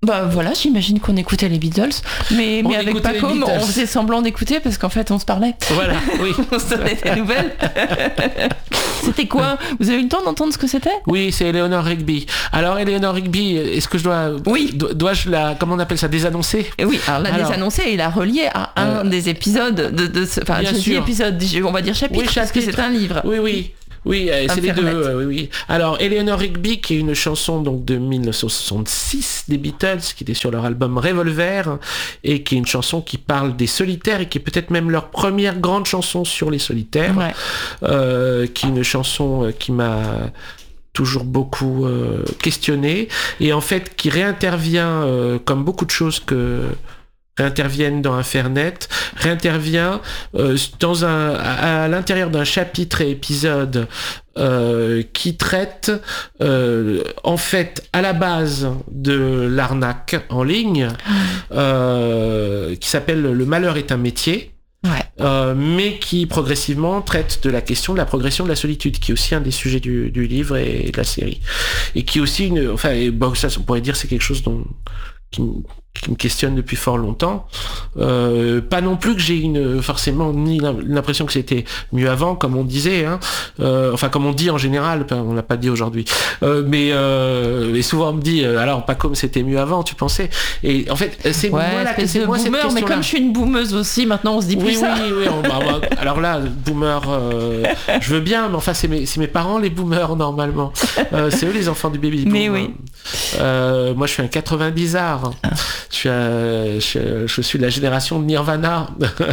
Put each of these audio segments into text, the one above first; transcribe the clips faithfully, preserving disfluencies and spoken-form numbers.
Bah voilà, j'imagine qu'on écoutait les Beatles, mais, mais avec Pacôme, on faisait semblant d'écouter parce qu'en fait on se parlait. Voilà, oui. On se donnait des nouvelles. C'était quoi ? Vous avez eu le temps d'entendre ce que c'était ? Oui, c'est Eleanor Rigby. Alors Eleanor Rigby, est-ce que je dois, oui. do- dois-je la, comment on appelle ça, désannoncer ? Oui, alors la alors, désannoncer et la relier à un euh, des épisodes de, de ce, enfin je dis épisode, on va dire chapitre, oui, parce que c'est un livre. Oui, oui. Oui, euh, c'est les deux. Euh, oui, oui. Alors, Eleanor Rigby, qui est une chanson donc de dix-neuf cent soixante-six des Beatles, qui était sur leur album Revolver, et qui est une chanson qui parle des solitaires et qui est peut-être même leur première grande chanson sur les solitaires, ouais. euh, qui est une chanson qui m'a toujours beaucoup euh, questionné et en fait qui réintervient euh, comme beaucoup de choses que réinterviennent dans Infernet, réintervient euh, dans un, à, à l'intérieur d'un chapitre et épisode euh, qui traite euh, en fait à la base de l'arnaque en ligne, euh, qui s'appelle Le malheur est un métier. Ouais. Euh, mais qui progressivement traite de la question de la progression de la solitude, qui est aussi un des sujets du, du livre et de la série, et qui est aussi une, enfin, et bon, ça, on pourrait dire c'est quelque chose dont qui, qui me questionne depuis fort longtemps. Euh, pas non plus que j'ai une forcément ni l'impression que c'était mieux avant, comme on disait, hein. Euh, enfin comme on dit en général, on l'a pas dit aujourd'hui, euh, mais, euh, mais souvent on me dit euh, alors pas comme c'était mieux avant, tu pensais. Et en fait c'est ouais, moi, là, c'est moi cette question. Mais comme je suis une boomeuse aussi, maintenant on se dit plus oui, ça. Oui, oui, on, bah, bah, alors là, boomer, euh, je veux bien, mais enfin c'est mes, c'est mes parents les boomers normalement. Euh, c'est eux les enfants du baby boom. Mais oui. Euh, moi je suis un quatre-vingt-dix art. Ah. Je suis, euh, je, je suis de la génération de Nirvana.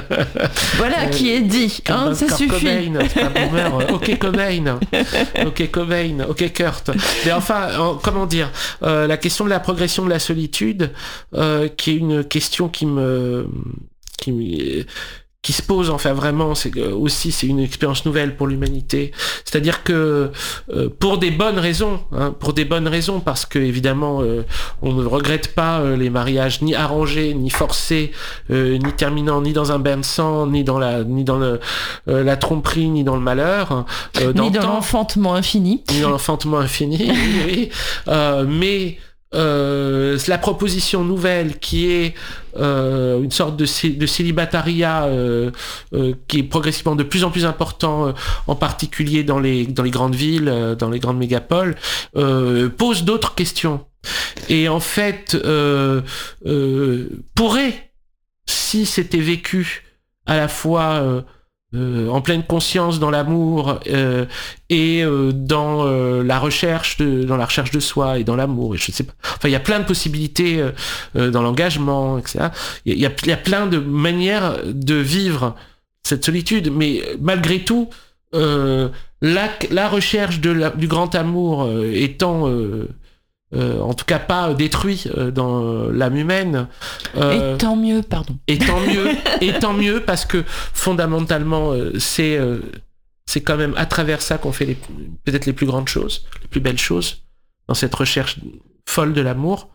Voilà euh, qui est dit, hein, ça Kurt suffit. Cobain, c'est pas boomer. Ok Cobain, ok Cobain, ok Kurt. Mais enfin, en, comment dire, euh, la question de la progression de la solitude, euh, qui est une question qui me, qui me qui se pose enfin vraiment, c'est aussi c'est une expérience nouvelle pour l'humanité. C'est-à-dire que euh, pour des bonnes raisons, hein, pour des bonnes raisons, parce que évidemment euh, on ne regrette pas euh, les mariages ni arrangés, ni forcés, euh, ni terminant ni dans un bain de sang, ni dans la ni dans le, euh, la tromperie, ni dans le malheur, euh, ni dans l'enfantement infini, ni dans l'enfantement infini, oui, oui. Euh, mais Euh, la proposition nouvelle qui est euh, une sorte de, de célibatariat euh, euh, qui est progressivement de plus en plus important, euh, en particulier dans les, dans les grandes villes, euh, dans les grandes mégapoles, euh, pose d'autres questions. Et en fait, euh, euh, pourrait, si c'était vécu à la fois euh, Euh, en pleine conscience dans l'amour euh, et euh, dans euh, la recherche de dans la recherche de soi et dans l'amour et je sais pas, enfin il y a plein de possibilités euh, euh, dans l'engagement, etc. il y a il y a plein de manières de vivre cette solitude, mais malgré tout euh, la la recherche de la, du grand amour euh, étant euh, Euh, en tout cas pas détruit euh, dans l'âme humaine. Euh, et tant mieux, pardon. Et tant mieux, et tant mieux parce que fondamentalement, euh, c'est euh, c'est quand même à travers ça qu'on fait les, peut-être les plus grandes choses, les plus belles choses dans cette recherche folle de l'amour.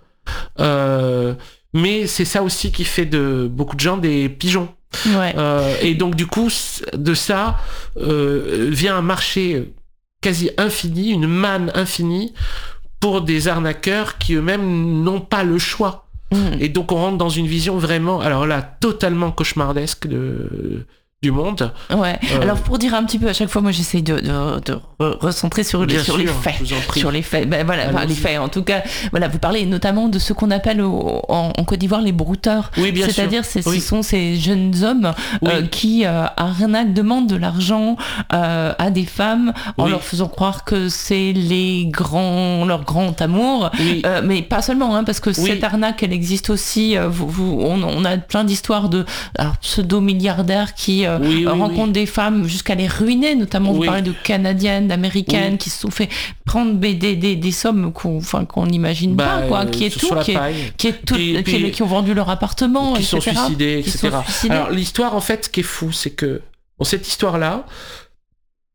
Euh, mais c'est ça aussi qui fait de beaucoup de gens des pigeons. Ouais. Euh, et donc du coup, de ça euh, vient un marché quasi infini, une manne infinie, pour des arnaqueurs qui eux-mêmes n'ont pas le choix. Mmh. Et donc on rentre dans une vision vraiment, alors là, totalement cauchemardesque de, du monde. Ouais. Euh, alors pour dire un petit peu, à chaque fois, moi j'essaye de, de, de recentrer sur, les, sur sûr, les faits. Sur les faits. Ben voilà, enfin, les faits. En tout cas, voilà, vous parlez notamment de ce qu'on appelle au, en, en Côte d'Ivoire les brouteurs. Oui, bien C'est-à-dire, sûr. C'est, oui. ce sont ces jeunes hommes oui. euh, qui euh, arnaquent, demandent de l'argent euh, à des femmes en oui. leur faisant croire que c'est les grands, leur grand amour. Oui. Euh, mais pas seulement, hein, parce que oui. cette arnaque, elle existe aussi. Euh, vous, vous, on, on a plein d'histoires de alors, pseudo-milliardaires qui euh, oui, oui, rencontrent oui. des femmes jusqu'à les ruiner, notamment oui. vous parlez de Canadiennes, d'Américaines oui. qui se sont fait prendre des, des, des, des sommes qu'on enfin, qu'on n'imagine bah, pas, quoi, qui est tout, qui, est, qui, est tout puis, qui, est, qui ont vendu leur appartement, qui et cetera. Sont suicidés, et cetera. Qui sont suicidés. Alors l'histoire, en fait, ce qui est fou, c'est que dans cette histoire-là,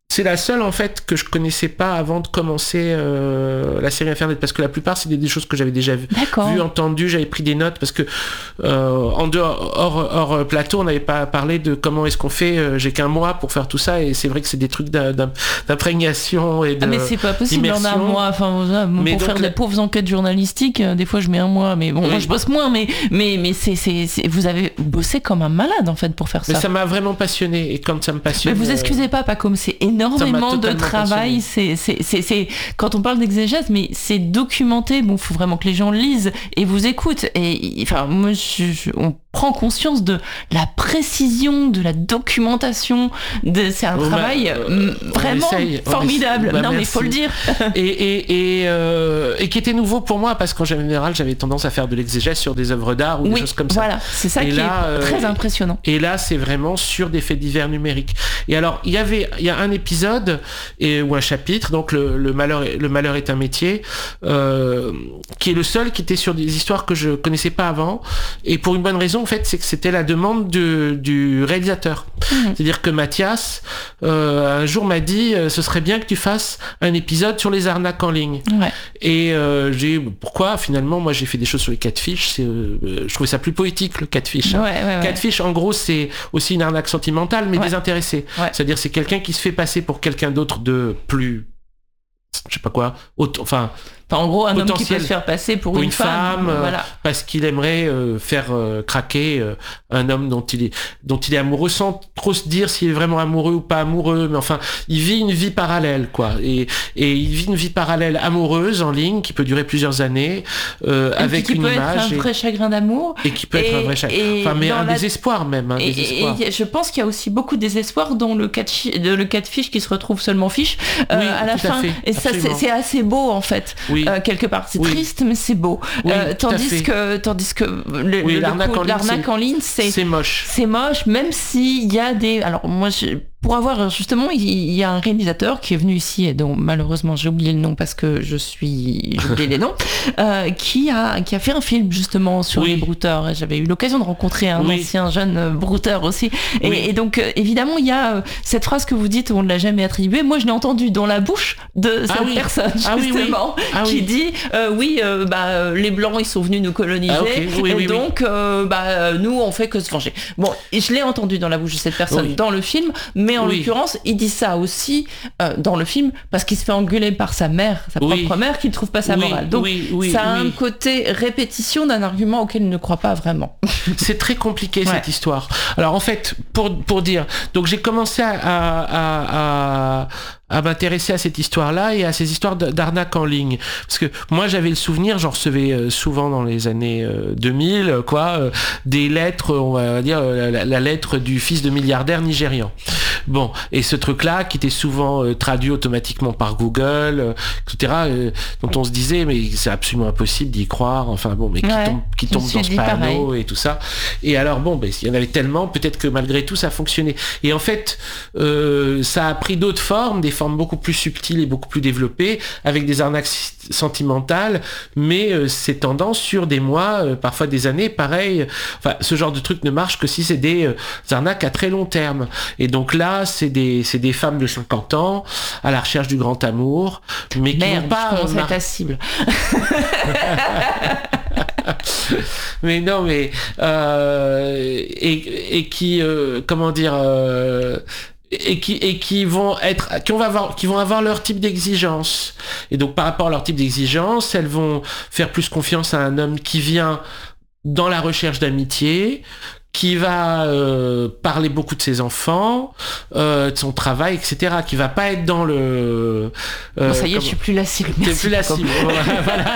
C'est la seule en fait que je connaissais pas avant de commencer euh, la série Infernet, parce que la plupart c'était des choses que j'avais déjà vues, vu, entendues, j'avais pris des notes, parce que euh, en dehors hors, hors plateau on n'avait pas parlé de comment est-ce qu'on fait, euh, j'ai qu'un mois pour faire tout ça, et c'est vrai que c'est des trucs d'imprégnation et de ah mais c'est pas possible en un mois, enfin mais pour faire la... des pauvres enquêtes journalistiques, euh, des fois je mets un mois, mais bon oui. moi je bosse moins, mais mais mais c'est, c'est, c'est vous avez bossé comme un malade en fait pour faire ça. Mais ça m'a vraiment passionné, et quand ça me passionne. Mais vous excusez pas, pas comme c'est énorme. Énormément de travail, c'est, c'est, c'est, c'est, quand on parle d'exégèse, mais c'est documenté, bon, faut vraiment que les gens lisent et vous écoutent, et enfin, moi, je, je, on prend conscience de la précision, de la documentation, de, c'est un oh travail bah, euh, vraiment essaye, formidable, bah, non merci. Mais faut le dire. et, et, et, euh, et qui était nouveau pour moi, parce qu'en général, j'avais tendance à faire de l'exégèse sur des œuvres d'art ou oui, des choses comme ça. Voilà, c'est ça et qui là, est très euh, impressionnant. Et là, c'est vraiment sur des faits divers numériques. Et alors, il y avait, il y a un épisode et, ou un chapitre, donc le, le, malheur, le malheur est un métier, euh, qui est le seul qui était sur des histoires que je connaissais pas avant, et pour une bonne raison en fait, c'est que c'était la demande de, du réalisateur. Mmh. C'est-à-dire que Mathias euh, un jour m'a dit euh, ce serait bien que tu fasses un épisode sur les arnaques en ligne. Ouais. Et euh, j'ai pourquoi finalement moi j'ai fait des choses sur les catfish, c'est, euh, je trouvais ça plus poétique le catfish. Hein. Ouais, ouais, ouais. Catfish en gros c'est aussi une arnaque sentimentale mais ouais. désintéressée. Ouais. C'est-à-dire c'est quelqu'un qui se fait passer pour quelqu'un d'autre de plus, je sais pas quoi, autre, enfin Enfin, en gros, un homme qui peut se faire passer pour, pour une, une femme, femme euh, voilà. parce qu'il aimerait euh, faire euh, craquer euh, un homme dont il est dont il est amoureux, sans trop se dire s'il est vraiment amoureux ou pas amoureux, mais enfin, il vit une vie parallèle, quoi. Et, et il vit une vie parallèle amoureuse en ligne qui peut durer plusieurs années, euh, avec qui une peut image. Être un et, vrai chagrin d'amour. Et qui peut et, être un vrai chagrin. Enfin, mais un la... désespoir même. Un et, désespoir. Et, et je pense qu'il y a aussi beaucoup de désespoir dans le cas de le cas de fiche qui se retrouve seulement fiche euh, oui, à la fin. À et ça, c'est, c'est assez beau en fait, oui. euh, quelque part. C'est oui. triste, mais c'est beau. Oui, euh, tandis que, tandis que le, oui, le l'arnaque, coup, en, ligne, l'arnaque en ligne, c'est, c'est moche. C'est moche, même s'il y a des. Alors moi, je, pour avoir justement, il y a un réalisateur qui est venu ici et dont malheureusement j'ai oublié le nom parce que je suis, j'ai oublié les noms, euh, qui a qui a fait un film justement sur oui. les brouteurs. Et j'avais eu l'occasion de rencontrer un oui. ancien jeune brouteur aussi. Et, oui. et donc euh, évidemment, il y a euh, cette phrase que vous dites, on ne l'a jamais attribuée. Moi, je l'ai entendue dans la bouche de cette ah oui. personne ah justement, oui, oui. Ah qui oui. dit euh, oui, euh, bah les blancs ils sont venus nous coloniser, ah, okay. oui, et oui, donc oui. Euh, bah nous on fait que se venger. Bon, et je l'ai entendu dans la bouche de cette personne oui. dans le film, mais en oui. l'occurrence, il dit ça aussi euh, dans le film parce qu'il se fait engueuler par sa mère, sa oui. propre mère, qui ne trouve pas sa oui. morale. Donc oui, oui, ça a oui. un côté répétition d'un argument auquel il ne croit pas vraiment. C'est très compliqué ouais. cette histoire. Alors en fait, pour pour dire, donc j'ai commencé à à, à à m'intéresser à cette histoire-là et à ces histoires d'arnaque en ligne. Parce que moi, j'avais le souvenir, j'en recevais souvent dans les années deux mille, quoi, des lettres, on va dire, la, la lettre du fils de milliardaire nigérian. Bon, et ce truc-là, qui était souvent euh, traduit automatiquement par Google, euh, et cetera, euh, dont on se disait, mais c'est absolument impossible d'y croire, enfin bon, mais qui ouais, tombe, qui tombe dans ce panneau pareil. Et tout ça. Et alors, bon, ben, il y en avait tellement, peut-être que malgré tout, ça fonctionnait. Et en fait, euh, ça a pris d'autres formes, des formes beaucoup plus subtiles et beaucoup plus développées, avec des arnaques sentimentales, mais euh, c'est tendance sur des mois, euh, parfois des années, pareil. Enfin, ce genre de truc ne marche que si c'est des, euh, des arnaques à très long terme. Et donc là, c'est des, c'est des femmes de cinquante ans, à la recherche du grand amour, mais qui Merde, n'ont pas... je commence à être la cible. mais non, mais... Euh, et, et qui, euh, comment dire... Euh, et qui et qui vont être qui vont avoir qui vont avoir leur type d'exigence, et donc par rapport à leur type d'exigence, elles vont faire plus confiance à un homme qui vient dans la recherche d'amitié, qui va euh, parler beaucoup de ses enfants, euh, de son travail, et cetera, qui va pas être dans le... Euh, bon, ça y est, comment... je suis plus la cible. T'es plus la cible. Voilà.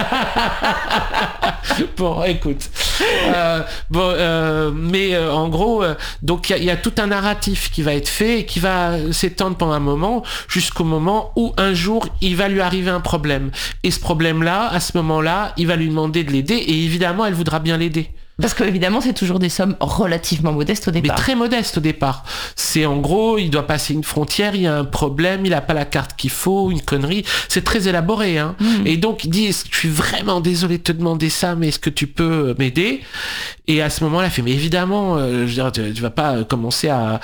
Bon, écoute. Euh, bon, euh, mais euh, en gros, euh, donc il y, y a tout un narratif qui va être fait et qui va s'étendre pendant un moment, jusqu'au moment où un jour, il va lui arriver un problème. Et ce problème-là, à ce moment-là, il va lui demander de l'aider, et évidemment, elle voudra bien l'aider. Parce qu'évidemment, c'est toujours des sommes relativement modestes au départ. Mais très modestes au départ. C'est en gros, il doit passer une frontière, il y a un problème, il n'a pas la carte qu'il faut, une connerie. C'est très élaboré. Hein. Mmh. Et donc, il dit, je suis vraiment désolé de te demander ça, mais est-ce que tu peux m'aider ? Et à ce moment-là, il fait, mais évidemment, euh, je veux dire, tu, tu vas pas commencer à,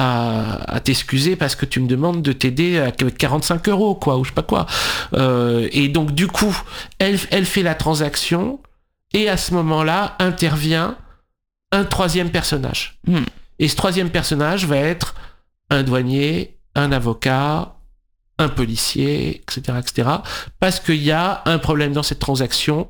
à, à t'excuser parce que tu me demandes de t'aider avec quarante-cinq euros, quoi, ou je sais pas quoi. Euh, et donc, du coup, elle, elle fait la transaction. Et à ce moment-là, intervient un troisième personnage. Mmh. Et ce troisième personnage va être un douanier, un avocat, un policier, et cetera, et cetera. Parce qu'il y a un problème dans cette transaction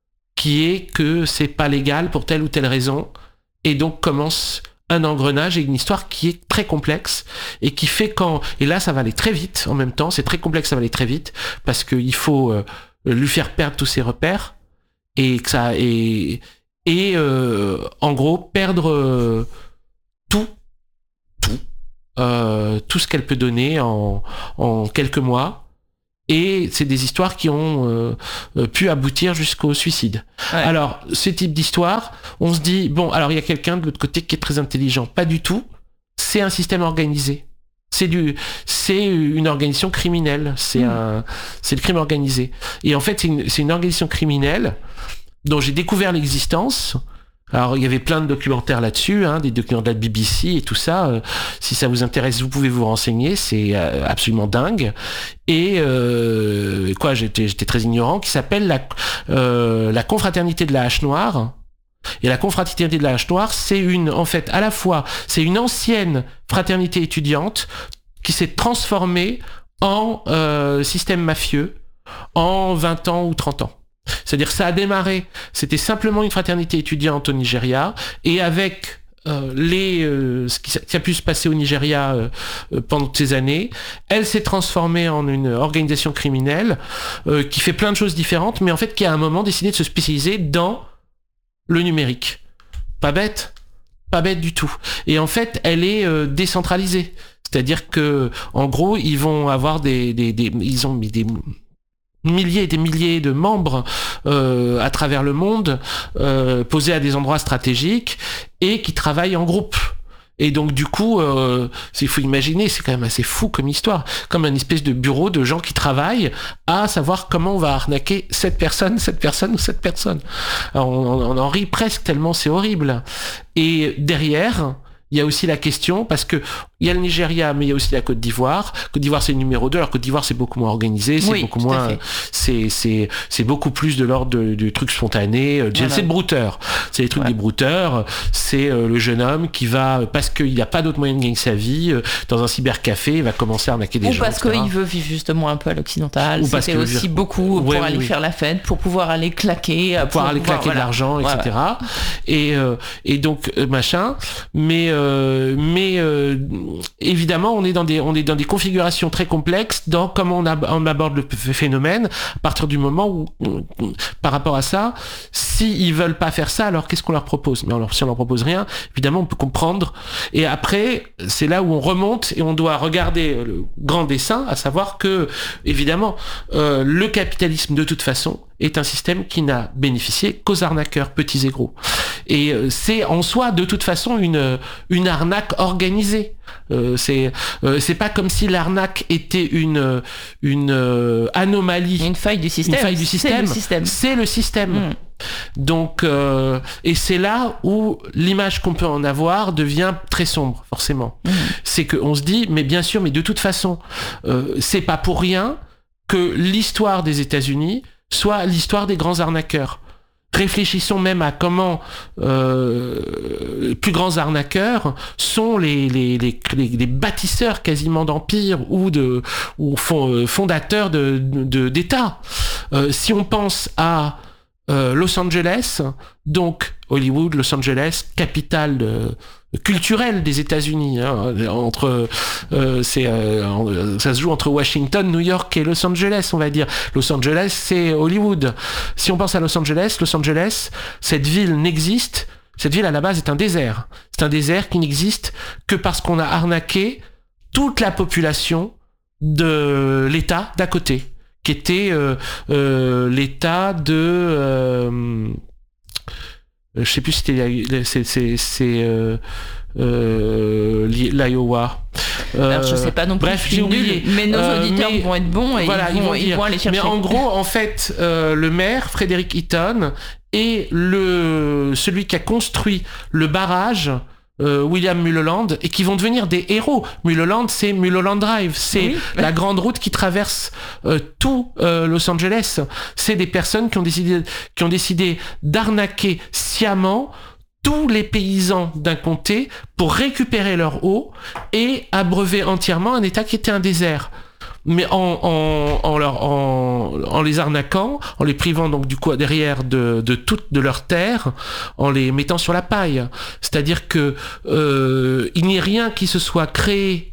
qui est que c'est pas légal pour telle ou telle raison. Et donc commence un engrenage et une histoire qui est très complexe et qui fait quand... Et là, ça va aller très vite en même temps. C'est très complexe, ça va aller très vite parce qu'il faut euh, lui faire perdre tous ses repères. Et que ça et et euh, en gros perdre euh, tout tout euh, tout ce qu'elle peut donner en en quelques mois. Et c'est des histoires qui ont euh, pu aboutir jusqu'au suicide. Ouais. Alors ce type d'histoire, on se dit bon, alors il y a quelqu'un de l'autre côté qui est très intelligent. Pas du tout. C'est un système organisé. C'est du, c'est une organisation criminelle. C'est mmh. un, c'est le crime organisé. Et en fait, c'est une, c'est une organisation criminelle dont j'ai découvert l'existence. Alors, il y avait plein de documentaires là-dessus, hein, des documentaires de la B B C et tout ça. Euh, si ça vous intéresse, vous pouvez vous renseigner. C'est euh, absolument dingue. Et euh, quoi, j'étais, j'étais très ignorant. Qui s'appelle la, euh, la confraternité de la Hache Noire. Et la confraternité de la Hache Noire, c'est une, en fait, à la fois, c'est une ancienne fraternité étudiante qui s'est transformée en euh, système mafieux en vingt ans ou trente ans. C'est-à-dire, ça a démarré, c'était simplement une fraternité étudiante au Nigeria, et avec euh, les, euh, ce, qui, ce qui a pu se passer au Nigeria euh, euh, pendant ces années, elle s'est transformée en une organisation criminelle euh, qui fait plein de choses différentes, mais en fait qui a à un moment décidé de se spécialiser dans le numérique. Pas bête, pas bête du tout. Et en fait, elle est euh, décentralisée. C'est-à-dire que, en gros, ils vont avoir des, des, des ils ont mis des milliers et des milliers de membres euh, à travers le monde, euh, posés à des endroits stratégiques et qui travaillent en groupe. Et donc du coup, euh, il faut imaginer, c'est quand même assez fou comme histoire, comme un espèce de bureau de gens qui travaillent à savoir comment on va arnaquer cette personne, cette personne ou cette personne. Alors, on, on en rit presque tellement c'est horrible. Et derrière, il y a aussi la question, parce que il y a le Nigeria, mais il y a aussi la Côte d'Ivoire. Côte d'Ivoire, c'est le numéro deux. Alors Côte d'Ivoire, c'est beaucoup moins organisé, c'est oui, beaucoup moins, c'est, c'est, c'est beaucoup plus de l'ordre de, de trucs spontanés. Voilà. C'est le brouteur. C'est les trucs ouais. des brouteurs. C'est euh, le jeune homme qui va, parce qu'il n'y a pas d'autre moyen de gagner sa vie, euh, dans un cybercafé, il va commencer à arnaquer des Ou gens. Ou parce qu'il veut vivre justement un peu à l'occidental. Ou C'était aussi vivre... beaucoup pour ouais, aller oui. faire la fête, pour pouvoir aller claquer. Pour, pour pouvoir aller claquer voilà. de l'argent, et cetera. Ouais. Et, euh, et donc, euh, machin. Mais, euh, mais, euh, évidemment, on est dans des, on est dans des configurations très complexes dans comment on, ab- on aborde le phénomène. À partir du moment où, par rapport à ça, si ils veulent pas faire ça, alors qu'est-ce qu'on leur propose ? Mais alors, si on leur propose rien, évidemment, on peut comprendre. Et après, c'est là où on remonte et on doit regarder le grand dessin, à savoir que, évidemment, euh, le capitalisme, de toute façon, est un système qui n'a bénéficié qu'aux arnaqueurs, petits et gros. Et euh, c'est en soi, de toute façon, une, une arnaque organisée. Euh, c'est, euh, c'est pas comme si l'arnaque était une, une euh, anomalie. Une faille du système. Une faille du système. C'est le système. C'est le système. Mmh. Donc, euh, et c'est là où l'image qu'on peut en avoir devient très sombre, forcément. Mmh. C'est qu'on se dit, mais bien sûr, mais de toute façon, euh, c'est pas pour rien que l'histoire des États-Unis soit l'histoire des grands arnaqueurs. Réfléchissons même à comment euh, les plus grands arnaqueurs sont les, les, les, les, les bâtisseurs quasiment d'empires ou, de, ou fondateurs de, de, d'États. Euh, si on pense à euh, Los Angeles, donc Hollywood, Los Angeles, capitale de, culturelle des États-Unis, hein, entre euh, c'est euh, ça se joue entre Washington, New York et Los Angeles, on va dire. Los Angeles, c'est Hollywood. Si on pense à Los Angeles, Los Angeles, cette ville n'existe. Cette ville à la base est un désert. C'est un désert qui n'existe que parce qu'on a arnaqué toute la population de l'État d'à côté, qui était euh, euh, l'État de euh, je sais plus si c'était c'est c'est, c'est euh, euh, l'Iowa. Euh, Alors je sais pas non plus. Bref, j'ai oublié. Mais nos euh, auditeurs mais, vont être bons et voilà, ils, vont, ils, vont ils vont aller chercher. Mais en gros, en fait, euh, le maire Frederick Eaton est le celui qui a construit le barrage. Euh, William Mulholland, et qui vont devenir des héros. Mulholland, c'est Mulholland Drive, c'est oui. la grande route qui traverse euh, tout euh, Los Angeles. C'est des personnes qui ont décidé, qui ont décidé d'arnaquer sciemment tous les paysans d'un comté pour récupérer leur eau et abreuver entièrement un État qui était un désert. Mais en, en, en, leur, en, en les arnaquant, en les privant donc du coup derrière de, de toutes de leurs terres, en les mettant sur la paille. C'est-à-dire que euh, il n'y a rien qui se soit créé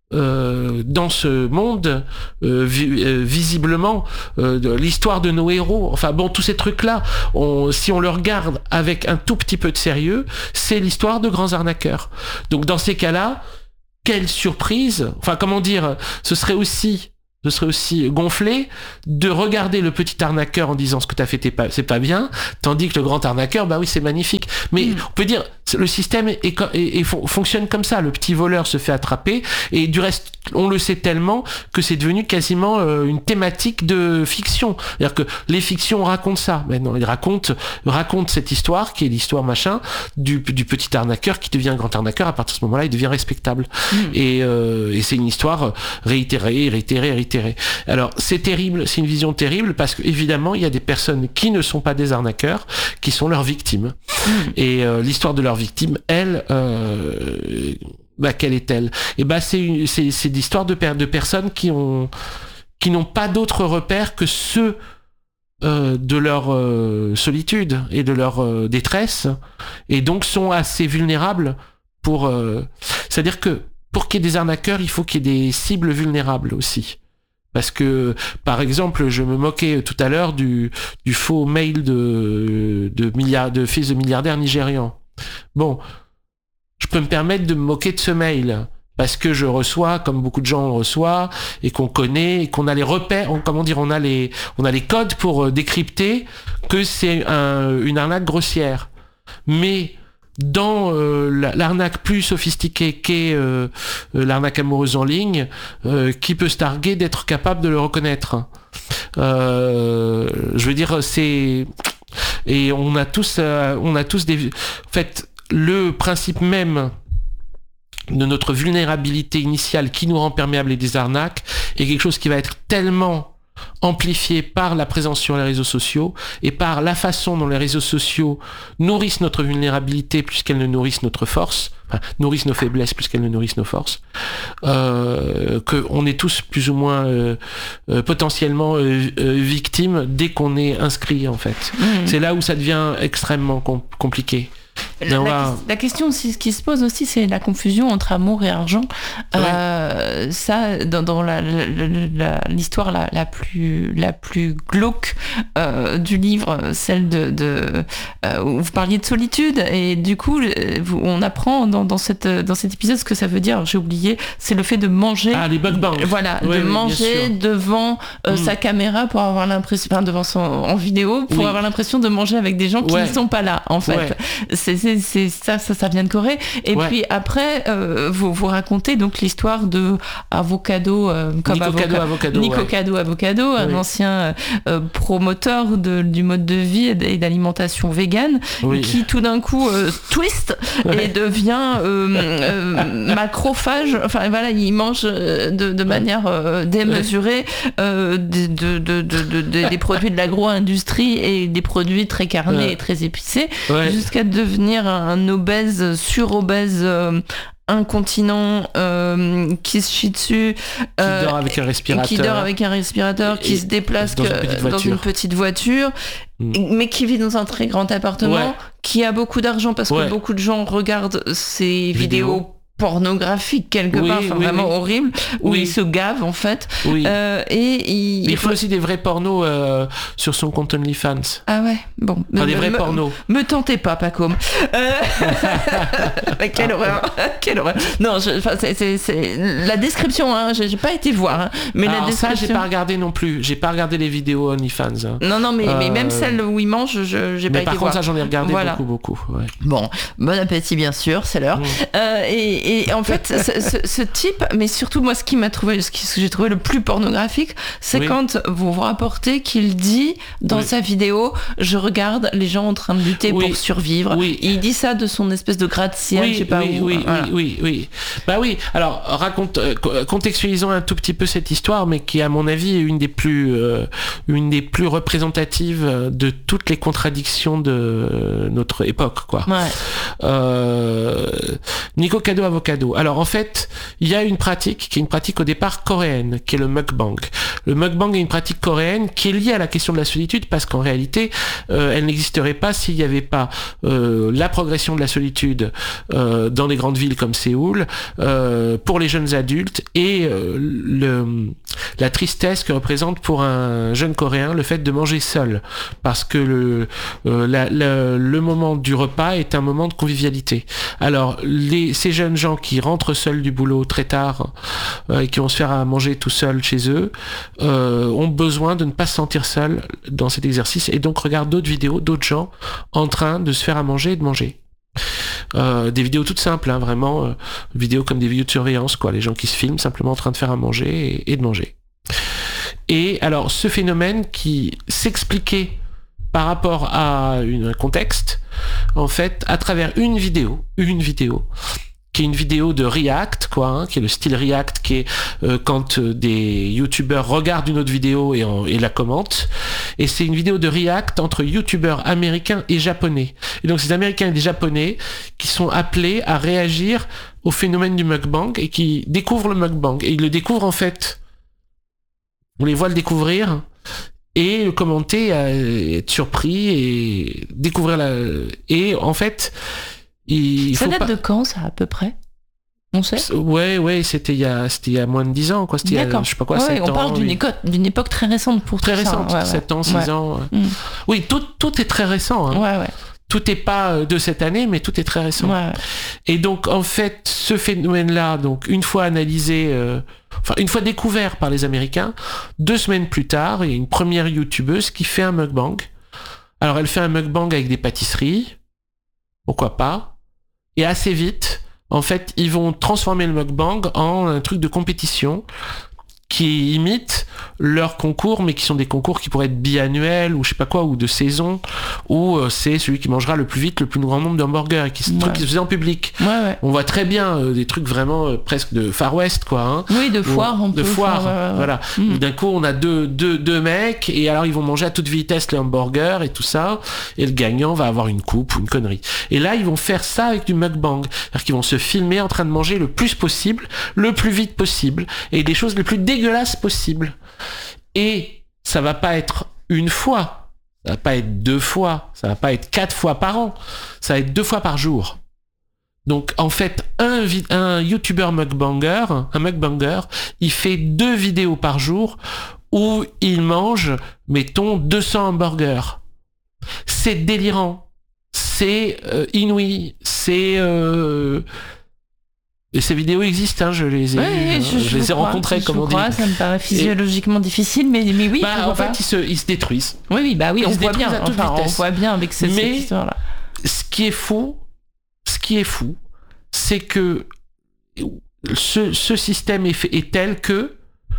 euh, dans ce monde euh, vi- euh, visiblement euh, de l'histoire de nos héros. Enfin bon, tous ces trucs-là, on, si on le regarde avec un tout petit peu de sérieux, c'est l'histoire de grands arnaqueurs. Donc dans ces cas-là, quelle surprise, enfin comment dire, ce serait aussi, ce serait aussi gonflé de regarder le petit arnaqueur en disant ce que t'as fait t'es pas, c'est pas bien, tandis que le grand arnaqueur, bah oui c'est magnifique. Mais mmh. on peut dire, le système est, est, est, est, fonctionne comme ça, le petit voleur se fait attraper, et du reste on le sait tellement que c'est devenu quasiment euh, une thématique de fiction. C'est-à-dire que les fictions racontent ça. Maintenant, ils racontent, racontent cette histoire qui est l'histoire machin du, du petit arnaqueur qui devient un grand arnaqueur. À partir de ce moment-là, il devient respectable. Mmh. Et, euh, et c'est une histoire réitérée, réitérée, réitérée. Alors, c'est terrible, c'est une vision terrible parce que évidemment, il y a des personnes qui ne sont pas des arnaqueurs, qui sont leurs victimes. Mmh. Et euh, l'histoire de leurs victimes, elle. Euh, Bah, quelle est-elle ? Et bah, c'est une, c'est, c'est l'histoire de, per- de personnes qui ont, qui n'ont pas d'autres repères que ceux euh, de leur euh, solitude et de leur euh, détresse, et donc sont assez vulnérables pour. Euh... C'est-à-dire que pour qu'il y ait des arnaqueurs, il faut qu'il y ait des cibles vulnérables aussi. Parce que, par exemple, je me moquais tout à l'heure du, du faux mail de, de, milliard, de fils de milliardaires nigérians. Bon. Je peux me permettre de me moquer de ce mail parce que je reçois, comme beaucoup de gens le reçoivent, et qu'on connaît, et qu'on a les repères, on, comment dire, on a les, on a les codes pour euh, décrypter que c'est un, une arnaque grossière. Mais dans euh, l'arnaque plus sophistiquée qu'est euh, l'arnaque amoureuse en ligne, euh, qui peut se targuer d'être capable de le reconnaître. Euh, je veux dire, c'est et on a tous, euh, on a tous des, en fait. Le principe même de notre vulnérabilité initiale qui nous rend perméables à des arnaques est quelque chose qui va être tellement amplifié par la présence sur les réseaux sociaux et par la façon dont les réseaux sociaux nourrissent notre vulnérabilité plus qu'elles ne nourrissent notre force, enfin, nourrissent nos faiblesses plus qu'elles ne nourrissent nos forces, euh, qu'on est tous plus ou moins euh, euh, potentiellement euh, euh, victimes dès qu'on est inscrit en fait. Mmh. C'est là où ça devient extrêmement com- compliqué. La, la, la question aussi, ce qui se pose aussi, c'est la confusion entre amour et argent. Ouais. Euh, ça, dans, dans la, la, la, l'histoire la, la, plus, la plus glauque euh, du livre, celle de, de euh, où vous parliez de solitude, et du coup, vous, on apprend dans, dans, cette, dans cet épisode ce que ça veut dire. J'ai oublié, c'est le fait de manger. Ah, les mukbangs. Voilà, ouais, de oui, manger devant euh, mmh. sa caméra pour avoir l'impression, enfin, devant son en vidéo pour oui. avoir l'impression de manger avec des gens qui ouais. ne sont pas là, en fait. Ouais. C'est, c'est, c'est ça, ça, ça vient de Corée. Et ouais. puis après, euh, vous, vous racontez donc l'histoire de Avocado, euh, comme Nico avocat, Cado, Avocado, Nico ouais. Cado, Avocado, oui. un ancien euh, promoteur de, du mode de vie et d'alimentation végane, oui. qui tout d'un coup euh, twist ouais. et devient euh, euh, macrophage. Enfin voilà, il mange de, de manière euh, démesurée euh, de, de, de, de, de, de, des produits de l'agro-industrie et des produits très carnés ouais. et très épicés, ouais. jusqu'à devenir un obèse, sur-obèse, euh, incontinent, euh, qui se chie dessus, euh, qui dort avec un respirateur, qui dort avec un respirateur, et, qui se déplace dans, que, une, dans une petite voiture, mmh. mais qui vit dans un très grand appartement, ouais. qui a beaucoup d'argent parce ouais. que beaucoup de gens regardent ses vidéos, vidéos pornographique quelque oui, part, enfin, oui, vraiment oui. horrible, où oui. il se gave en fait. Oui. Euh, et il... il fait aussi des vrais pornos euh, sur son compte OnlyFans. Ah ouais, bon. Enfin, des me, vrais me, pornos. Me tentez pas, Pacôme. Euh... quelle horreur, quelle horreur. Non, je, c'est, c'est, c'est... la description, hein, j'ai, j'ai pas été voir, hein, mais alors la description... ça, j'ai pas regardé non plus. J'ai pas regardé les vidéos OnlyFans. Hein. Non, non, mais, euh... mais même celle où il mange, je, j'ai mais pas par été contre, voir. ça, j'en ai regardé voilà. beaucoup, beaucoup. Ouais. Bon, bon appétit, bien sûr, c'est l'heure. Mmh. Euh, et, et en fait, ce, ce, ce type, mais surtout moi, ce qui m'a trouvé, ce, qui, ce que j'ai trouvé le plus pornographique, c'est oui. quand vous vous rapportez qu'il dit dans oui. sa vidéo, je regarde les gens en train de lutter oui. pour survivre. Oui. Et il dit ça de son espèce de gratte-ciel, oui, je sais pas oui, où. Oui, voilà. oui, oui, oui. Bah oui. Alors raconte, euh, contextualisons un tout petit peu cette histoire, mais qui, à mon avis, est une des plus, euh, une des plus représentatives de toutes les contradictions de notre époque, quoi. Ouais. Euh, Nico Cado Avocado. Alors en fait, il y a une pratique qui est une pratique au départ coréenne, qui est le mukbang. Le mukbang est une pratique coréenne qui est liée à la question de la solitude, parce qu'en réalité, euh, elle n'existerait pas s'il n'y avait pas euh, la progression de la solitude euh, dans les grandes villes comme Séoul, euh, pour les jeunes adultes, et euh, le, la tristesse que représente pour un jeune Coréen le fait de manger seul, parce que le, euh, la, la, le moment du repas est un moment de convivialité. Alors, les, ces jeunes gens qui rentrent seuls du boulot très tard euh, et qui vont se faire à manger tout seuls chez eux euh, ont besoin de ne pas se sentir seuls dans cet exercice, et donc regardent d'autres vidéos, d'autres gens en train de se faire à manger et de manger. Euh, des vidéos toutes simples, hein, vraiment, euh, vidéos comme des vidéos de surveillance, quoi, les gens qui se filment simplement en train de faire à manger et, et de manger. Et alors, ce phénomène qui s'expliquait par rapport à une, un contexte, en fait, à travers une vidéo, une vidéo, qui est une vidéo de React, quoi, hein, qui est le style React, qui est euh, quand euh, des youtubeurs regardent une autre vidéo et, en, et la commentent. Et c'est une vidéo de React entre youtubeurs américains et japonais. Et donc ces américains et des japonais qui sont appelés à réagir au phénomène du mukbang et qui découvrent le mukbang. Et ils le découvrent en fait, on les voit le découvrir et le commenter, être surpris et découvrir la... Et en fait... Il ça date pas... de quand, ça, à peu près? On sait? Ouais, ouais, c'était il y a, c'était il y a moins de dix ans, quoi. C'était D'accord. Il y a, je sais pas quoi, ouais, sept on ans. On parle d'une, oui. époque, d'une époque très récente pour très tout récente, ça. Ouais, sept ouais. ans, six ouais. ans. Mm. Oui, tout, tout est très récent. Hein. Ouais, ouais. Tout est pas de cette année, mais tout est très récent. Ouais, ouais. Et donc, en fait, ce phénomène-là, donc, une fois analysé, euh, enfin, une fois découvert par les Américains, deux semaines plus tard, il y a une première youtubeuse qui fait un mukbang. Alors, elle fait un mukbang avec des pâtisseries. Pourquoi pas? Et assez vite, en fait, ils vont transformer le mukbang en un truc de compétition qui imitent leurs concours, mais qui sont des concours qui pourraient être biannuels ou je sais pas quoi, ou de saison, où euh, c'est celui qui mangera le plus vite le plus grand nombre d'hamburgers, et qui c'est ouais. truc qui se faisait en public. Ouais, ouais. On voit très bien euh, des trucs vraiment euh, presque de Far West, quoi. Hein, oui, de foire, on de peut foire, faire, ouais, ouais. voilà. Mmh. D'un coup, on a deux, deux, deux mecs, et alors ils vont manger à toute vitesse les hamburgers et tout ça, et le gagnant va avoir une coupe ou une connerie. Et là, ils vont faire ça avec du mukbang, c'est-à-dire qu'ils vont se filmer en train de manger le plus possible, le plus vite possible, et des choses les plus dégueulasses possibles. Et ça va pas être une fois, ça va pas être deux fois, ça va pas être quatre fois par an, ça va être deux fois par jour. Donc en fait, un, vi- un youtubeur mukbanger, un mukbanger, il fait deux vidéos par jour où il mange, mettons, deux cents hamburgers. C'est délirant, c'est euh, inouï, c'est... Euh, Et ces vidéos existent, hein, je les ai, ouais, je, je, je les ai crois, rencontrées, comme on dit. Crois, ça me paraît physiologiquement et... difficile, mais, mais oui. Bah, en fait, ils se, ils se détruisent. Oui, oui, bah oui, ils on voit bien. À toute enfin, vitesse. On voit bien avec cette, mais, cette histoire-là. Ce qui est fou, ce qui est fou, c'est que ce, ce système est, fait, est tel que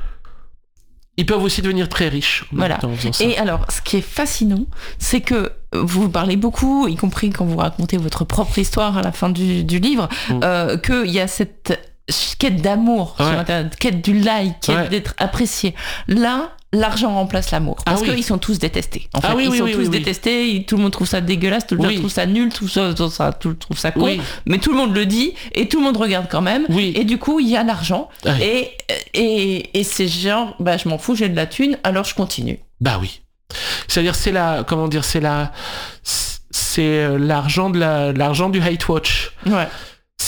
ils peuvent aussi devenir très riches. Voilà. Et alors, ce qui est fascinant, c'est que vous parlez beaucoup, y compris quand vous racontez votre propre histoire à la fin du, du livre, mmh. euh, qu'il y a cette quête d'amour ouais. sur Internet, quête du like, quête ouais. d'être apprécié. Là, l'argent remplace l'amour. Parce ah oui. qu'ils sont tous détestés. En fait, ah oui, ils oui, sont oui, tous oui, détestés, oui. Tout le monde trouve ça dégueulasse, tout le monde oui. trouve ça nul, tout, ça, tout, ça, tout le monde trouve ça con, oui. mais tout le monde le dit, et tout le monde regarde quand même. Oui. Et du coup, il y a l'argent. Ah oui. Et, et, et c'est genre, bah, je m'en fous, j'ai de la thune, alors je continue. Bah oui. C'est-à-dire, c'est la, comment dire, c'est la, c'est l'argent de la, l'argent du hate watch. Ouais.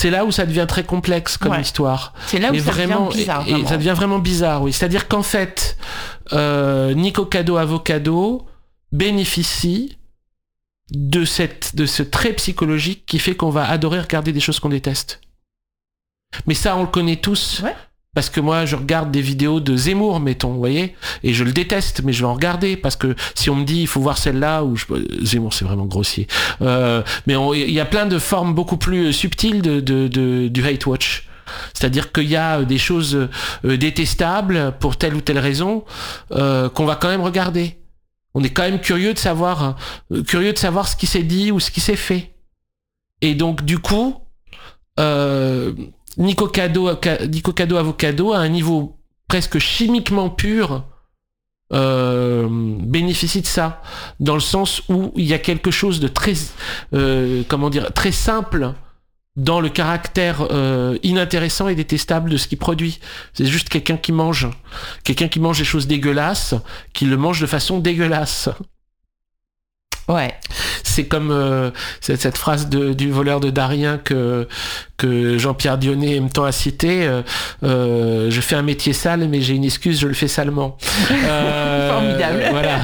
c'est là où ça devient très complexe comme ouais. histoire. C'est là où et ça vraiment, devient bizarre. Et, et ça devient vraiment bizarre, oui. C'est-à-dire qu'en fait, euh, Nicocado Avocado bénéficie de, cette, de ce trait psychologique qui fait qu'on va adorer regarder des choses qu'on déteste. Mais ça, on le connaît tous. Ouais. Parce que moi, je regarde des vidéos de Zemmour, mettons, vous voyez, et je le déteste, mais je vais en regarder, parce que si on me dit, il faut voir celle-là, ou je... Zemmour, c'est vraiment grossier. Euh, mais il y a plein de formes beaucoup plus subtiles de, de, de, du hate watch. C'est-à-dire qu'il y a des choses euh, détestables pour telle ou telle raison euh, qu'on va quand même regarder. On est quand même curieux de savoir, euh, curieux de savoir ce qui s'est dit ou ce qui s'est fait. Et donc, du coup, euh, Nicocado, Nicocado Avocado à un niveau presque chimiquement pur euh, bénéficie de ça, dans le sens où il y a quelque chose de très euh, comment dire très simple dans le caractère euh, inintéressant et détestable de ce qu'il produit. C'est juste quelqu'un qui mange quelqu'un qui mange des choses dégueulasses, qui le mange de façon dégueulasse. Ouais. C'est comme euh, cette, cette phrase de, du voleur de Darien que, que Jean-Pierre Dionnet aime tant à citer. Euh, euh, je fais un métier sale, mais j'ai une excuse, je le fais salement. Euh, Formidable. Voilà.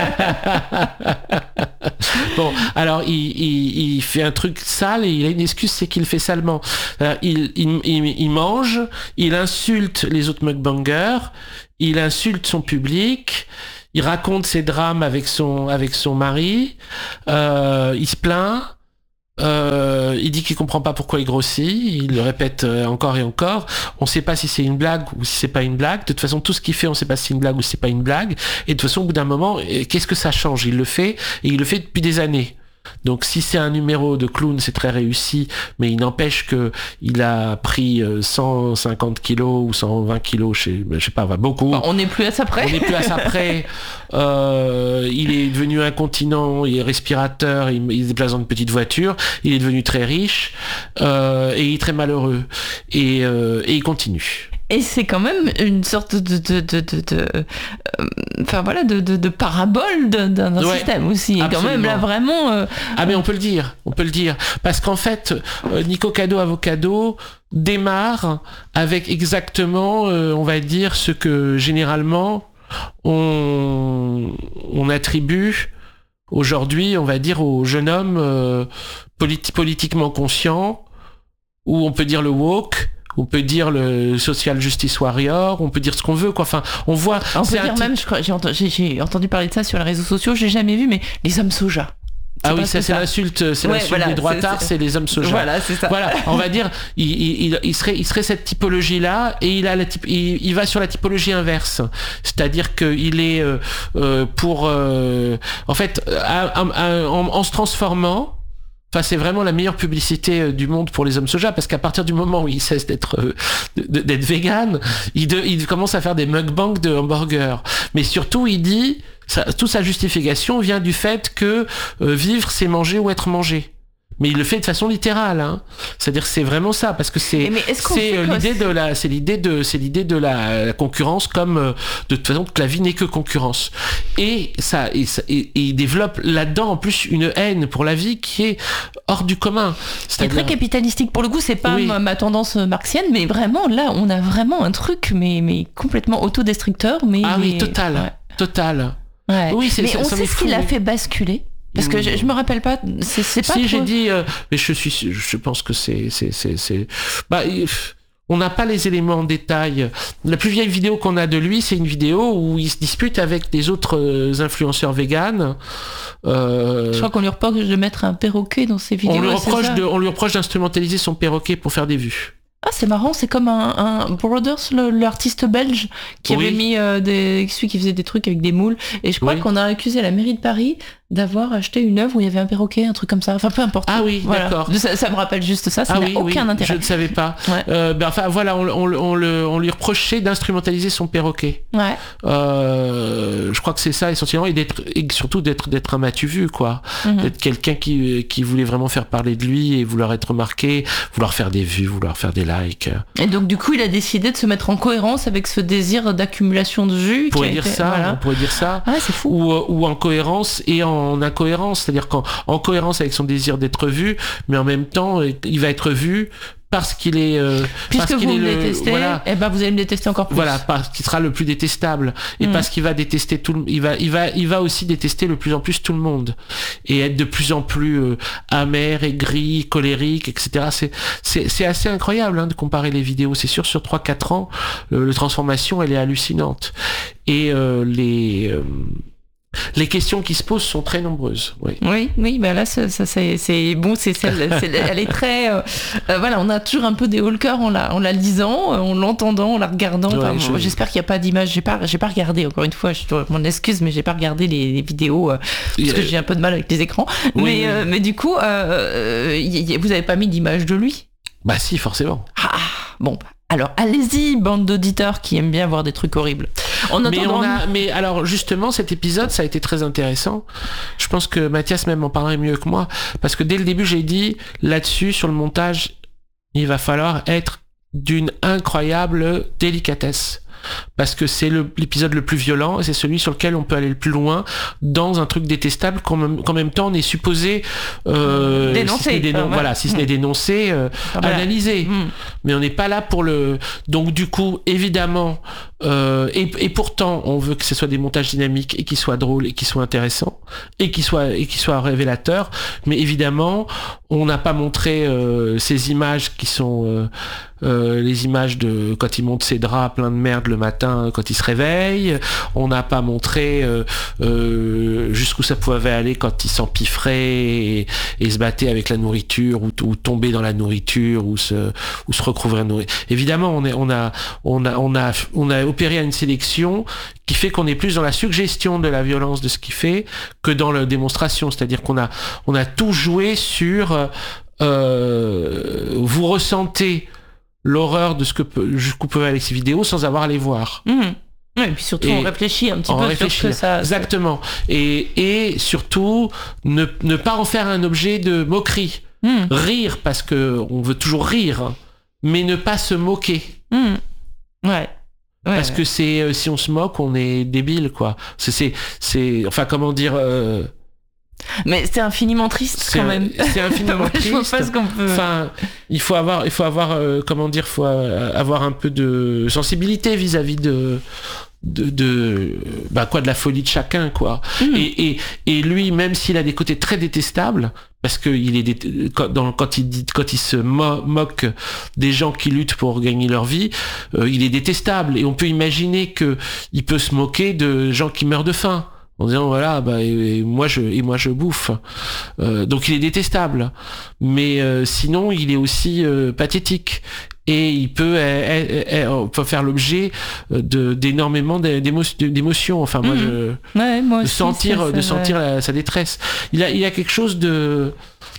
Bon, alors il, il, il fait un truc sale et il a une excuse, c'est qu'il le fait salement. Alors, il, il, il, il mange, il insulte les autres mukbangers, il insulte son public. Il raconte ses drames avec son avec son mari. Euh, il se plaint. Euh, il dit qu'il comprend pas pourquoi il grossit. Il le répète encore et encore. On sait pas si c'est une blague ou si c'est pas une blague. De toute façon, tout ce qu'il fait, on sait pas si c'est une blague ou si c'est pas une blague. Et de toute façon, au bout d'un moment, qu'est-ce que ça change ? Il le fait et il le fait depuis des années. Donc si c'est un numéro de clown, c'est très réussi, mais il n'empêche que il a pris cent cinquante kilos ou cent vingt kilos, je sais, je sais pas, va beaucoup. On n'est plus à ça près. On n'est plus à ça près. Euh, il est devenu incontinent, il est respirateur, il, il se déplace dans une petite voiture, il est devenu très riche euh, et il est très malheureux. Et, euh, et il continue. Et c'est quand même une sorte de, de, de, de, de euh, enfin voilà, de, de, de parabole d'un ouais, système aussi. Absolument. Quand même là vraiment. Euh, ah mais on peut le dire, on peut le dire, parce qu'en fait, euh, Nicocado Avocado démarre avec exactement, euh, on va dire, ce que généralement on, on attribue aujourd'hui, on va dire, aux jeunes hommes euh, politi- politiquement conscients, ou on peut dire le woke. On peut dire le social justice warrior, on peut dire ce qu'on veut, quoi. Enfin, on voit. On peut dire même, je crois, j'ai entendu, j'ai entendu parler de ça sur les réseaux sociaux, j'ai jamais vu, mais les hommes soja. Ah oui, ça c'est l'insulte, c'est ouais, l'insulte voilà, des droitards, c'est les hommes soja. Voilà, c'est ça. Voilà, on va dire, il, il, il serait, il serait cette typologie-là, et il a la type, il, il va sur la typologie inverse, c'est-à-dire qu'il est euh, euh, pour, euh, en fait, à, à, à, en, en se transformant. Enfin, c'est vraiment la meilleure publicité du monde pour les hommes soja, parce qu'à partir du moment où il cesse d'être euh, d'être vegan, il, de, il commence à faire des mukbangs de hamburgers. Mais surtout, il dit, ça, toute sa justification vient du fait que euh, vivre, c'est manger ou être mangé. Mais il le fait de façon littérale, hein. C'est-à-dire que c'est vraiment ça, parce que c'est c'est l'idée de la c'est l'idée de c'est l'idée de la, la concurrence, comme euh, de toute façon que la vie n'est que concurrence. Et ça et, ça, et, et il développe là-dedans en plus une haine pour la vie qui est hors du commun. C'est très capitalistique pour le coup, c'est pas oui. ma, ma tendance marxienne, mais vraiment là on a vraiment un truc mais mais complètement autodestructeur, mais ah oui mais... total ouais. total. Ouais. Oui, c'est, mais ça, on ça sait ce qui l'a fait basculer. Parce que je, je me rappelle pas, c'est, c'est pas. Si trop... j'ai dit, euh, mais je suis, je pense que c'est, c'est, c'est, c'est. Bah, on n'a pas les éléments en détail. La plus vieille vidéo qu'on a de lui, c'est une vidéo où il se dispute avec des autres influenceurs véganes. Euh... Je crois qu'on lui reproche de mettre un perroquet dans ses vidéos. On lui reproche de, on lui reproche d'instrumentaliser son perroquet pour faire des vues. Ah, c'est marrant, c'est comme un, un Brothers, le, l'artiste belge, qui oui. avait mis euh, des, celui qui faisait des trucs avec des moules. Et je crois oui. qu'on a accusé la mairie de Paris d'avoir acheté une œuvre où il y avait un perroquet, un truc comme ça. Enfin, peu importe. Ah oui, voilà. D'accord. Ça, ça me rappelle juste ça, ça ah n'a oui, aucun oui, intérêt. Je ne savais pas. Ouais. Euh, ben, enfin, voilà, on, on, on, le, on lui reprochait d'instrumentaliser son perroquet. Ouais. Euh, je crois que c'est ça, essentiellement, et, d'être, et surtout d'être, d'être un matu vu, quoi. Mm-hmm. D'être quelqu'un qui, qui voulait vraiment faire parler de lui et vouloir être remarqué, vouloir faire des vues, vouloir faire des likes. Et donc, du coup, il a décidé de se mettre en cohérence avec ce désir d'accumulation de vues. On pourrait dire été, ça, voilà. on pourrait dire ça. Ah, c'est fou. Ou, ou en cohérence et en incohérence. C'est-à-dire qu'en en cohérence avec son désir d'être vu, mais en même temps, il va être vu parce qu'il est euh, puisque parce vous qu'il me est le, détestez, voilà, eh ben vous allez me détester encore plus. Voilà, parce qu'il sera le plus détestable et mmh. parce qu'il va détester tout le, il va il va il va aussi détester de plus en plus tout le monde et être de plus en plus euh, amer, aigri, colérique, et cetera. C'est c'est c'est assez incroyable hein, de comparer les vidéos. C'est sûr, sur trois quatre ans, le, le transformation elle est hallucinante et euh, les euh, les questions qui se posent sont très nombreuses. Oui, oui, oui bah là, ça, ça, c'est, c'est bon, c'est celle, c'est, elle est très. Euh, euh, voilà, on a toujours un peu des haut le cœur en la, en la lisant, en l'entendant, en la regardant. Enfin, ouais, je... J'espère qu'il n'y a pas d'image. J'ai pas, j'ai pas regardé. Encore une fois, je m'en excuse, mais j'ai pas regardé les, les vidéos euh, parce que j'ai un peu de mal avec les écrans. Oui, mais, oui. Euh, mais du coup, euh, y, y, vous avez pas mis d'image de lui ? Bah si, forcément. Ah, bon. Alors, allez-y, bande d'auditeurs qui aiment bien voir des trucs horribles. En mais, on a, mais alors, justement, cet épisode, ça a été très intéressant. Je pense que Mathias même en parlerait mieux que moi. Parce que dès le début, j'ai dit, là-dessus, sur le montage, il va falloir être d'une incroyable délicatesse. Parce que c'est le, l'épisode le plus violent et c'est celui sur lequel on peut aller le plus loin dans un truc détestable qu'en même, qu'en même temps on est supposé euh, dénoncer, si ce n'est, dénon- voilà, si ce mmh. n'est dénoncé, euh, voilà. analyser. Mmh. Mais on n'est pas là pour le... Donc du coup, évidemment, euh, et, et pourtant on veut que ce soit des montages dynamiques et qu'ils soient drôles et qu'ils soient intéressants et qu'ils soient, et qu'ils soient révélateurs. Mais évidemment, on n'a pas montré euh, ces images qui sont... Euh, Euh, les images de quand il monte ses draps plein de merde le matin quand il se réveille. On n'a pas montré euh, euh, jusqu'où ça pouvait aller quand il s'empiffrait et, et se battait avec la nourriture ou, ou tomber dans la nourriture ou se ou se recouvrir de nourriture. Évidemment, on est on a on a on a on a opéré à une sélection qui fait qu'on est plus dans la suggestion de la violence de ce qu'il fait que dans la démonstration. C'est-à-dire qu'on a on a tout joué sur euh, vous ressentez l'horreur de ce que peut, jusqu'où peuvent aller ces vidéos sans avoir à les voir. Mmh. Oui, et puis surtout, et on réfléchit un petit peu sur ce que ça... Exactement. Et, et surtout, ne, ne pas en faire un objet de moquerie. Mmh. Rire, parce qu'on veut toujours rire, mais ne pas se moquer. Mmh. Ouais. Ouais, parce ouais. que c'est, si on se moque, on est débile, quoi. C'est, c'est, c'est enfin, comment dire... Euh, Mais c'est infiniment triste c'est quand un, même. C'est infiniment triste. Je vois pas ce qu'on peut. Enfin, il faut avoir, il faut avoir, euh, comment dire, faut avoir un peu de sensibilité vis-à-vis de, de, de, bah quoi, de la folie de chacun, quoi. Mmh. Et, et, et lui, même s'il a des côtés très détestables, parce que il est dé... quand, dans, quand il dit, quand il se mo- moque des gens qui luttent pour gagner leur vie, euh, il est détestable. Et on peut imaginer que il peut se moquer de gens qui meurent de faim. En disant voilà bah et, et moi je et moi je bouffe euh, donc il est détestable mais euh, sinon il est aussi euh, pathétique et il peut eh, eh, eh, peut faire l'objet de d'énormément d'émotions, d'émotions. Enfin moi mmh. je ouais, moi de aussi, sentir ça, de sentir la, sa détresse. Il a il a quelque chose de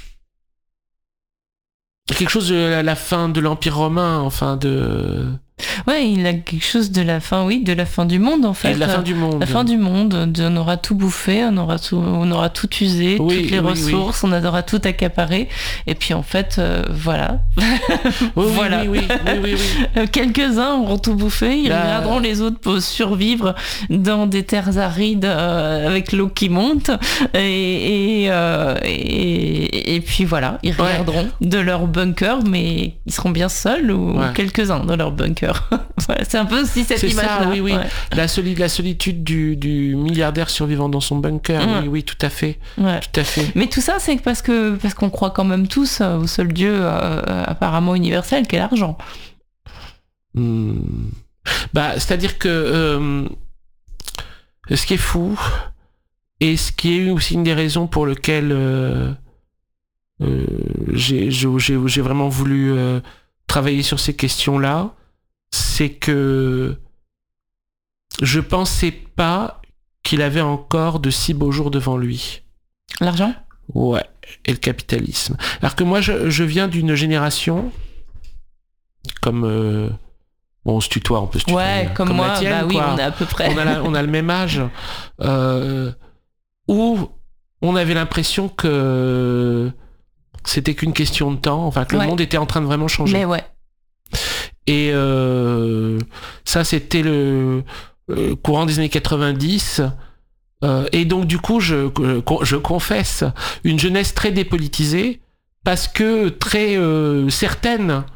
quelque chose de la, la fin de l'Empire romain, enfin de ouais, il a quelque chose de la fin, oui, de la fin du monde en fait. Et de la fin du monde. La fin du monde, de, on aura tout bouffé, on aura tout, on aura tout usé, oui, toutes les oui, ressources, oui. On aura tout accaparé. Et puis en fait, euh, voilà. Oui, voilà. Oui, oui, oui, oui, oui. Quelques-uns auront tout bouffé, ils Là... regarderont les autres pour survivre dans des terres arides euh, avec l'eau qui monte. Et, et, euh, et, et puis voilà, ils regarderont ouais. de leur bunker, mais ils seront bien seuls ou ouais. quelques-uns dans leur bunker. Voilà, c'est un peu aussi cette c'est image-là. Ça, oui, oui. Ouais. La, soli- la solitude du, du milliardaire survivant dans son bunker. Ouais. Oui, oui, tout à fait. Ouais. Tout à fait. Mais tout ça, c'est parce que parce qu'on croit quand même tous au seul Dieu euh, apparemment universel, qu'est l'argent. Mmh. Bah, c'est-à-dire que euh, ce qui est fou et ce qui est aussi une des raisons pour lesquelles euh, euh, j'ai, j'ai, j'ai vraiment voulu euh, travailler sur ces questions-là, c'est que je pensais pas qu'il avait encore de si beaux jours devant lui. L'argent ? Ouais, et le capitalisme. Alors que moi, je, je viens d'une génération comme... Euh, bon, on se tutoie, on peut se tutoyer. Ouais, comme, comme moi, la tienne, bah oui, quoi. On est à peu près. On a, la, on a le même âge. Euh, où on avait l'impression que c'était qu'une question de temps, enfin que le ouais. monde était en train de vraiment changer. Mais ouais. Et euh, ça, c'était le, le courant des années quatre-vingt-dix. Euh, et donc, du coup, je, je confesse une jeunesse très dépolitisée parce que très euh, certaine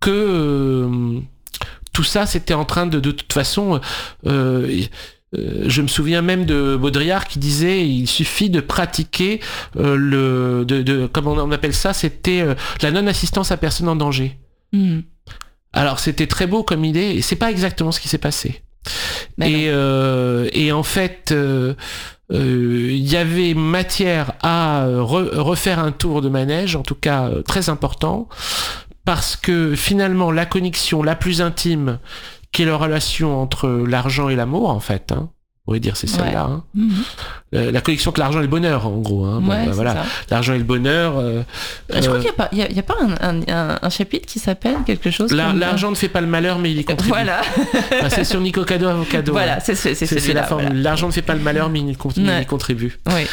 que euh, tout ça, c'était en train de, de toute façon... Euh, euh, je me souviens même de Baudrillard qui disait il suffit de pratiquer euh, le... De, de, comment on appelle ça, c'était euh, la non-assistance à personne en danger. Mmh. Alors c'était très beau comme idée, et c'est pas exactement ce qui s'est passé. Et, euh, et en fait, il euh, euh, y avait matière à re, refaire un tour de manège, en tout cas euh, très important, parce que finalement la connexion la plus intime, qui est la relation entre l'argent et l'amour, en fait, hein, on pourrait dire c'est celle-là, ouais. hein. Mmh. Euh, la connexion entre l'argent et le bonheur, en gros. Hein. Bon, ouais, bah, voilà, l'argent et le bonheur. Euh, je crois euh, qu'il n'y a pas, il y a, il y a pas un, un, un chapitre qui s'appelle quelque chose. La, comme l'argent ça. Ne fait pas le malheur, mais il y contribue. Voilà. Bah, c'est sur Nico Cado Avocado. Voilà, c'est, c'est, c'est, c'est la forme. Voilà. L'argent ne fait pas le malheur, mais il, contribue. Ouais. Il contribue. Oui.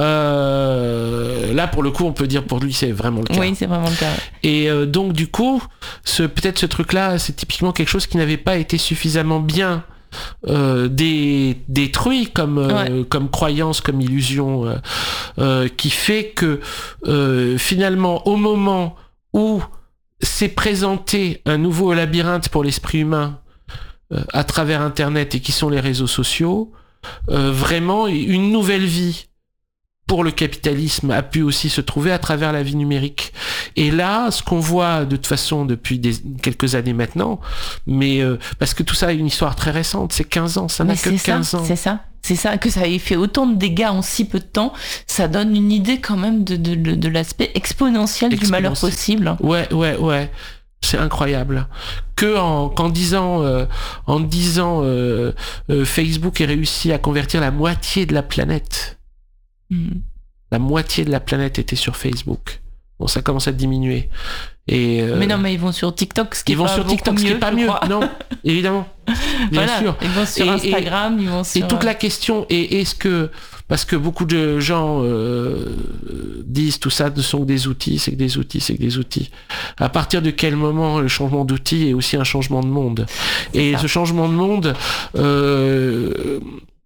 Euh, là, pour le coup, on peut dire pour lui, c'est vraiment le cas. Oui, c'est vraiment le cas. Et euh, donc, du coup, ce, peut-être ce truc-là, c'est typiquement quelque chose qui n'avait pas été suffisamment bien. Euh, des, détruit comme, euh, ouais. comme croyance, comme illusion, euh, euh, qui fait que euh, finalement, au moment où s'est présenté un nouveau labyrinthe pour l'esprit humain euh, à travers Internet et qui sont les réseaux sociaux, euh, vraiment une nouvelle vie pour le capitalisme a pu aussi se trouver à travers la vie numérique. Et là, ce qu'on voit de toute façon depuis des, quelques années maintenant, mais euh, parce que tout ça a une histoire très récente, c'est quinze ans, ça n'a mais que quinze ça, ans. C'est ça, c'est ça, que ça ait fait autant de dégâts en si peu de temps, ça donne une idée quand même de, de, de, de l'aspect exponentiel, exponentiel du malheur possible. Ouais, ouais, ouais. C'est incroyable. Que en, qu'en disant, euh, en disant euh, euh, Facebook ait réussi à convertir la moitié de la planète. Mmh. La moitié de la planète était sur Facebook. Bon, ça commence à diminuer. Et euh, mais non, mais ils vont sur TikTok, ce qui ils est vont pas sur TikTok, mieux, ce qui est pas mieux. Crois. Non, évidemment. Bien voilà, sûr. Ils vont sur et, Instagram, et, ils vont sur. Et toute la question est est-ce que parce que beaucoup de gens euh, disent tout ça ne sont que des outils, c'est que des outils, c'est que des outils. À partir de quel moment le changement d'outils est aussi un changement de monde? C'est et ça. Ce changement de monde. Euh,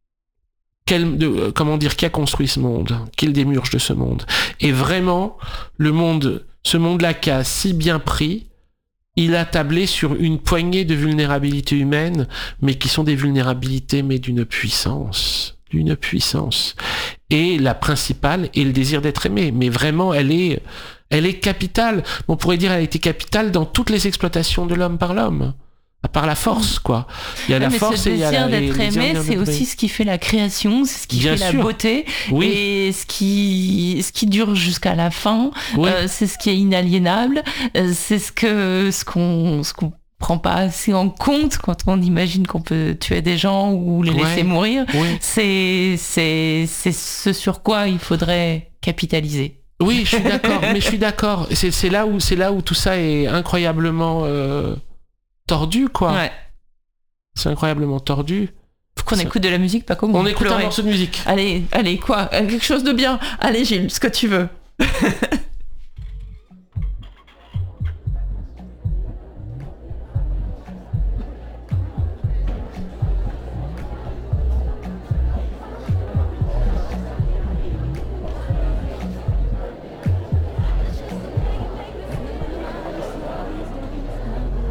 Quel, de, comment dire, qui a construit ce monde, qui est le démiurge de ce monde. Et vraiment, le monde, ce monde-là qui a si bien pris, il a tablé sur une poignée de vulnérabilités humaines, mais qui sont des vulnérabilités, mais d'une puissance, d'une puissance. Et la principale est le désir d'être aimé. Mais vraiment, elle est, elle est capitale. On pourrait dire, elle a été capitale dans toutes les exploitations de l'homme par l'homme. À part la force, quoi. Il y a ouais, la mais force ce et il y a la... désir d'être aimé, c'est aussi ce qui fait la création, c'est ce qui Bien fait sûr. La beauté, oui. Et ce qui, ce qui dure jusqu'à la fin, oui. euh, c'est ce qui est inaliénable, euh, c'est ce que, ce qu'on, ce qu'on prend pas assez en compte quand on imagine qu'on peut tuer des gens ou les ouais. laisser mourir. Oui. C'est, c'est, c'est ce sur quoi il faudrait capitaliser. Oui, je suis d'accord, mais je suis d'accord. C'est, c'est là où, c'est là où tout ça est incroyablement... Euh... tordu, quoi. Ouais. C'est incroyablement tordu. Faut qu'on écoute de la musique, pas comme on écoute pleurer. Un morceau de musique. Allez, allez, quoi? Quelque chose de bien. Allez, Gilles, ce que tu veux.